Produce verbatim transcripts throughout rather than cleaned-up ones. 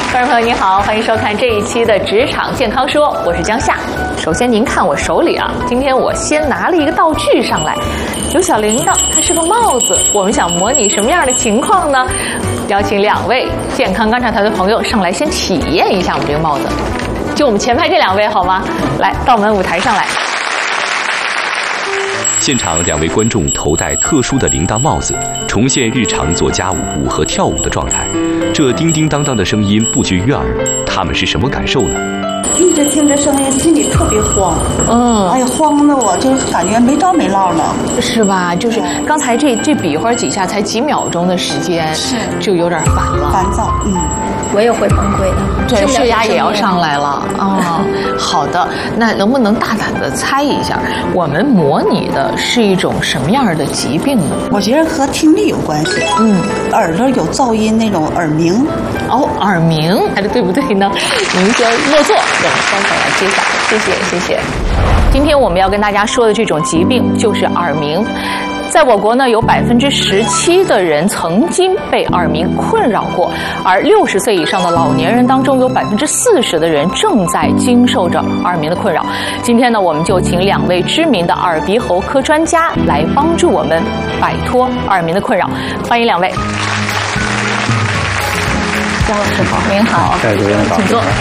观众朋友您好，欢迎收看这一期的职场健康说，我是江夏。首先您看我手里啊，今天我先拿了一个道具上来，有小铃铛，它是个帽子。我们想模拟什么样的情况呢？邀请两位健康观察团的朋友上来先体验一下我们这个帽子。就我们前排这两位好吗？来到我们舞台上来。 现场两位观众头戴特殊的铃铛帽子，重现日常做家务和跳舞的状态。这叮叮当当的声音不绝于耳，他们是什么感受呢？ 一直听着声音，心里特别慌。嗯，哎呀，慌的我就是感觉没着没落了， 是吧？就是刚才这这比划几下，才几秒钟的时间， 是就有点烦了， 烦躁。嗯， 我也会崩溃的。 对，血压也要上来了啊、哦。好的，那能不能大胆的猜一下，我们模拟的是一种什么样的疾病呢？ 我觉得和听力有关系。嗯，耳朵有噪音那种耳鸣。 哦，耳鸣，猜的对不对呢？您先落座，我们三口来揭晓。谢谢，谢谢。今天我们要跟大家说的这种疾病就是耳鸣。在我国呢，有百分之十七的人曾经被耳鸣困扰过，而六十岁以上的老年人当中，有百分之四十的人正在经受着耳鸣的困扰。今天呢，我们就请两位知名的耳鼻喉科专家来帮助我们摆脱耳鸣的困扰。欢迎两位。姜老师好，您好， 哎，主任好， 请坐。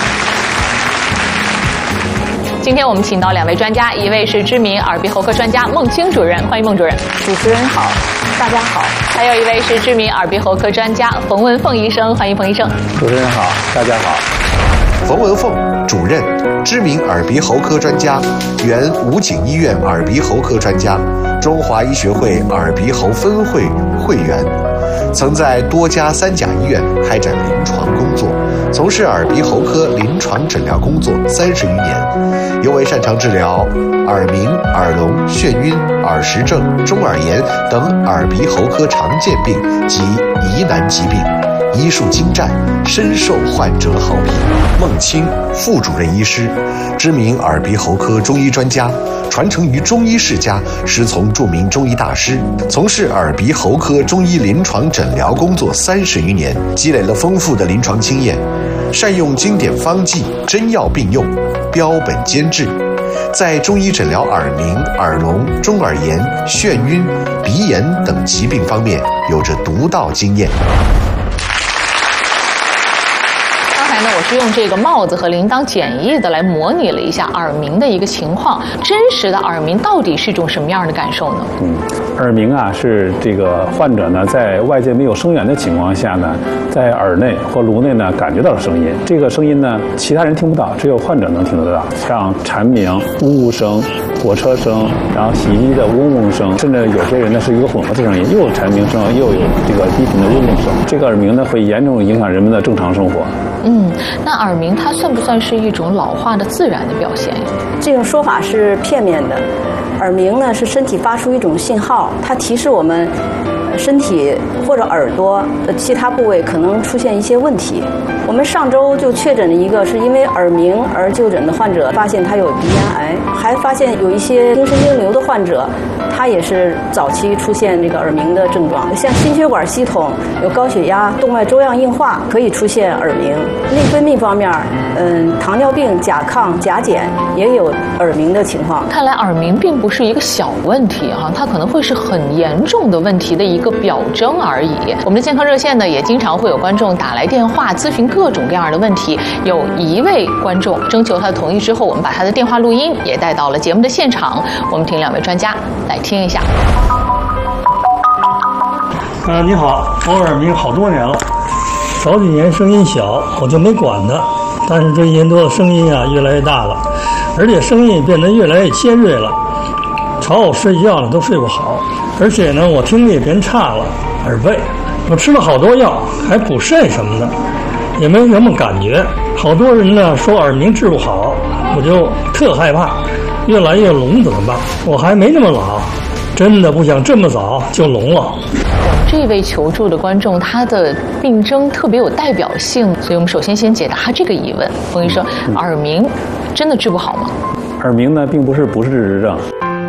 今天我们请到两位专家，一位是知名耳鼻喉科专家孟青主任，欢迎孟主任。 主持人好，大家好。 还有一位是知名耳鼻喉科专家冯文凤医生，欢迎冯医生。 主持人好，大家好。 冯文凤主任，知名耳鼻喉科专家，原武警医院耳鼻喉科专家，中华医学会耳鼻喉分会会员，曾在多家三甲医院开展临床工作，从事耳鼻喉科临床诊疗工作三十余年，尤为擅长治疗耳鸣、耳聋、眩晕、耳石症、中耳炎等耳鼻喉科常见病及疑难疾病，医术精湛，深受患者好评。孟青副主任医师，知名耳鼻喉科中医专家，传承于中医世家，师从著名中医大师，从事耳鼻喉科中医临床诊疗工作三十余年，积累了丰富的临床经验，善用经典方剂，真药并用，标本兼治，在中医诊疗耳鸣、耳聋、中耳炎、眩晕、鼻炎等疾病方面有着独到经验。 我是用这个帽子和铃铛简易的来模拟了一下耳鸣的一个情况，真实的耳鸣到底是一种什么样的感受呢？ 嗯，耳鸣啊是这个患者呢在外界没有声源的情况下呢，在耳内或颅内呢感觉到声音，这个声音呢其他人听不到，只有患者能听得到，像蝉鸣、呜呜声、火车声，然后洗衣机的嗡嗡声，甚至有些人呢是一个混合的声音，又有蝉鸣声，又有这个低频的嗡嗡声。这个耳鸣呢会严重影响人们的正常生活。 嗯，那耳鸣它算不算是一种老化的自然的表现呀？ 这种说法是片面的。耳鸣呢是身体发出一种信号，它提示我们身体或者耳朵的其他部位可能出现一些问题。我们上周就确诊了一个是因为耳鸣而就诊的患者，发现他有鼻咽癌，还发现有一些听神经瘤的患者，他也是早期出现这个耳鸣的症状，像心血管系统有高血压、动脉粥样硬化可以出现耳鸣。内分泌方面，嗯，糖尿病、甲亢、甲减也有耳鸣的情况。 看来耳鸣并不是一个小问题啊，它可能会是很严重的问题的一个表征而已。我们的健康热线呢，也经常会有观众打来电话咨询各种各样的问题。有一位观众征求他的同意之后，我们把他的电话录音也带到了节目的现场，我们请两位专家来听一下。 呃，你好，我耳鸣好多年了，早几年声音小，我就没管它，但是这一年多的声音啊越来越大了，而且声音变得越来越尖锐了，吵我睡觉呢都睡不好，而且呢我听力也变差了，耳背，我吃了好多药，还补肾什么的，也没什么感觉。好多人呢说耳鸣治不好，我就特害怕，越来越聋怎么办？我还没那么老，真的不想这么早就聋了。 这位求助的观众，他的病征特别有代表性，所以我们首先先解答这个疑问。冯医生，耳鸣真的治不好吗？ 耳鸣呢，并不是不治之症。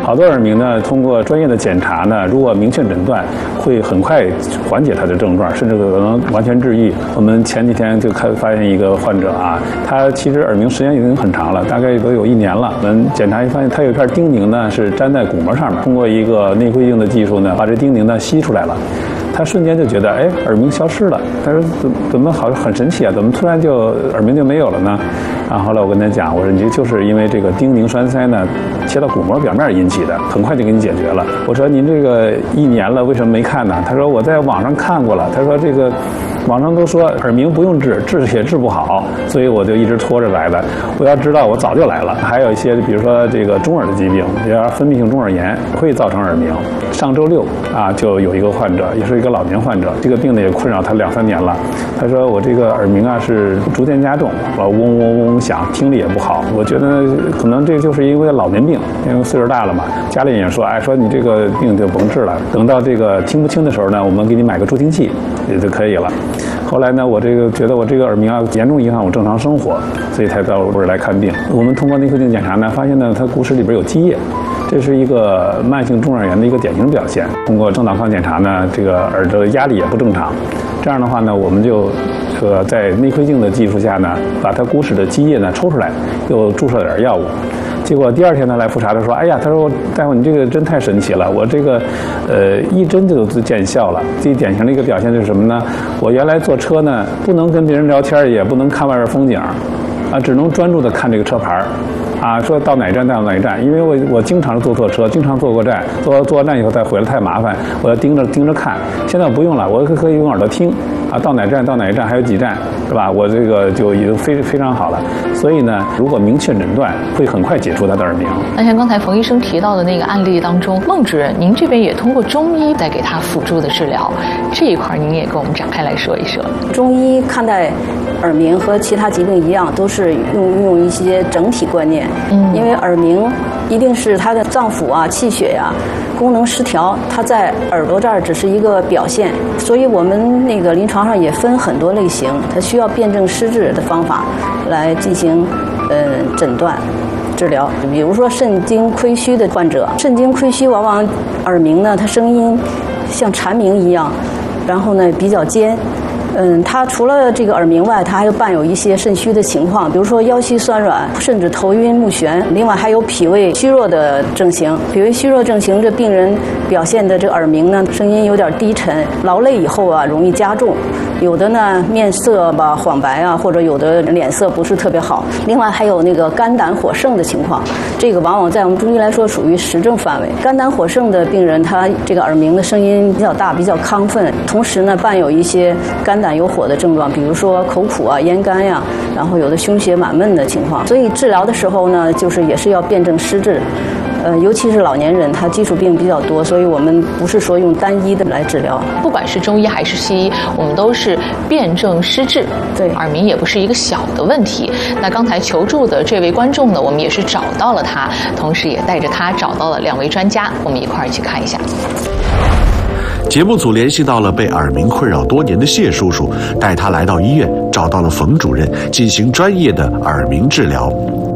好多耳鸣呢，通过专业的检查呢，如果明确诊断，会很快缓解他的症状，甚至可能完全治愈。我们前几天就开发现一个患者啊，他其实耳鸣时间已经很长了，大概都有一年了。我们检查一发现，他有一片丁宁呢是粘在鼓膜上面，通过一个内窥镜的技术呢，把这丁宁呢吸出来了。他瞬间就觉得，哎，耳鸣消失了。他说怎怎么好很神奇啊？怎么突然就耳鸣就没有了呢？然后后来我跟他讲，我说你就是因为这个丁宁栓塞呢，切到鼓膜表面引起的，很快就给你解决了。我说您这个一年了，为什么没看呢？他说我在网上看过了。他说这个网上都说耳鸣不用治，治也治不好，所以我就一直拖着来的。我要知道，我早就来了。还有一些，比如说这个中耳的疾病，比如分泌性中耳炎会造成耳鸣。上周六啊，就有一个患者，也是一个老年患者，这个病呢也困扰他两三年了。他说我这个耳鸣啊是逐渐加重，我嗡嗡嗡响，听力也不好。我觉得可能这就是因为老年病，因为岁数大了嘛。家里人说，哎，说你这个病就甭治了，等到这个听不清的时候呢，我们给你买个助听器也就可以了。后来呢，我这个觉得我这个耳鸣啊严重影响我正常生活，所以才到我这儿来看病。我们通过内窥镜检查呢，发现呢他骨室里边有积液，这是一个慢性中耳炎的一个典型表现。通过正脑康检查呢，这个耳朵的压力也不正常。这样的话呢，我们就这个在内窥镜的技术下呢，把他骨室的积液呢抽出来，又注射点药物。结果第二天他来复查，他说：“哎呀，他说大夫，你这个针太神奇了，我这个，呃，一针就见效了。最典型的一个表现就是什么呢？我原来坐车呢，不能跟别人聊天，也不能看外边风景，啊，只能专注的看这个车牌儿。”啊，说到哪站到哪一站，因为我我经常坐错车，经常坐过站，坐坐完站以后再回来太麻烦，我要盯着盯着看。现在我不用了，我可以用耳朵听啊，到哪站到哪一站还有几站，是吧？我这个就已经非非常好了。所以呢，如果明确诊断，会很快解除他的耳鸣。 那像刚才冯医生提到的那个案例当中，孟主任，您这边也通过中医在给他辅助的治疗，这一块您也跟我们展开来说一说。 中医看待耳鸣和其他疾病一样，都是用运用一些整体观念。嗯，因为耳鸣一定是他的脏腑啊、气血呀、啊、功能失调，它在耳朵这儿只是一个表现，所以我们那个临床上也分很多类型，它需要辨证施治的方法来进行呃诊断。治疗，比如说肾经亏虚的患者，肾经亏虚往往耳鸣呢，它声音像蝉鸣一样，然后呢比较尖。嗯，它除了这个耳鸣外，它还有伴有一些肾虚的情况，比如说腰膝酸软，甚至头晕目眩。另外还有脾胃虚弱的症型，脾胃虚弱症型这病人表现的这耳鸣呢，声音有点低沉，劳累以后啊容易加重。有的呢面色吧黄白啊，或者有的脸色不是特别好。另外还有那个肝胆火盛的情况，这个往往在我们中医来说属于实证范围。肝胆火盛的病人，他这个耳鸣的声音比较大，比较亢奋，同时呢伴有一些肝胆有火的症状，比如说口苦啊、咽干呀、啊，然后有的胸胁满闷的情况。所以治疗的时候呢，就是也是要辨证施治。呃，尤其是老年人，他基础病比较多，所以我们不是说用单一的来治疗。 不管是中医还是西医，我们都是辨证施治。 对， 耳鸣也不是一个小的问题。那刚才求助的这位观众呢，我们也是找到了他，同时也带着他找到了两位专家，我们一块儿去看一下。 节目组联系到了被耳鸣困扰多年的谢叔叔，带他来到医院，找到了冯主任，进行专业的耳鸣治疗。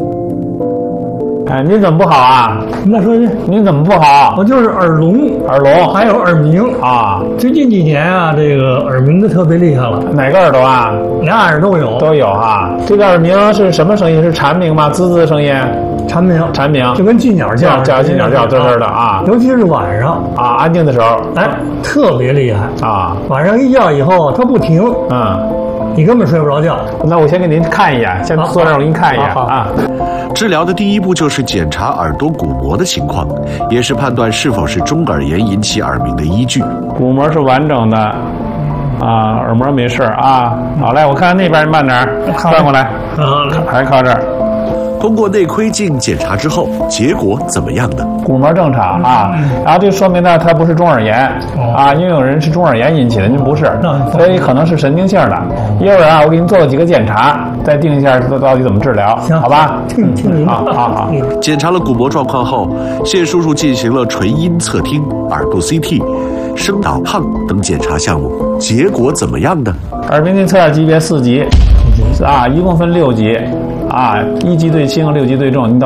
哎，您怎么不好啊？ 那说您怎么不好？ 我就是耳聋， 耳聋还有耳鸣啊。 最近几年啊，这个耳鸣的特别厉害了。 哪个耳朵啊？ 俩耳都有， 都有啊。这个耳鸣是什么声音？是蝉鸣吗？滋滋的声音？ 蝉鸣， 蝉鸣， 就跟鸡鸟叫， 叫鸡鸟叫，滋滋的啊。 尤其是晚上啊，安静的时候， 哎，特别厉害啊。 晚上一叫以后，它不停， 嗯， 你根本睡不着觉。 那我先给您看一眼，先坐这儿我给您看一眼啊。 治疗的第一步就是检查耳朵鼓膜的情况，也是判断是否是中耳炎引起耳鸣的依据。 鼓膜是完整的，啊，耳膜没事啊。好嘞，我看看那边，慢点，转过来， 啊， 还靠这儿。 通过内窥镜检查之后，结果怎么样呢？ 鼓膜正常啊，然后这说明呢，它不是中耳炎啊，因为有人是中耳炎引起的，您不是，所以可能是神经性的。一会儿啊，我给您做几个检查，再定一下到底怎么治疗，好吧？ 听听您的。 好好好。 检查了鼓膜状况后，谢叔叔进行了纯音测听、耳部 C T、声导抗等检查项目，结果怎么样呢？ 耳鸣测验级别四级，啊，一共分六级。啊，一级最轻，六级最重，您到